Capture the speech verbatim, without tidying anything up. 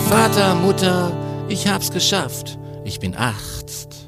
Vater, Mutter, ich hab's geschafft. Ich bin Arzt.